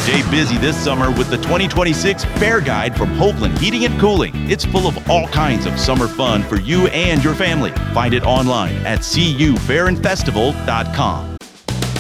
Stay busy this summer with the 2026 Fair Guide from Hoagland Heating and Cooling. It's full of all kinds of summer fun for you and your family. Find it online at cufairdfestival.com.